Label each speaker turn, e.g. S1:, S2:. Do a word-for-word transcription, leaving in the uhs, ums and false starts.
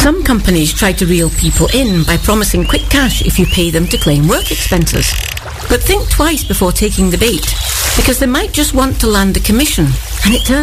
S1: Some companies try to reel people in by promising quick cash if you pay them to claim work expenses. But think twice before taking the bait, because they might just want to land a commission, and it turns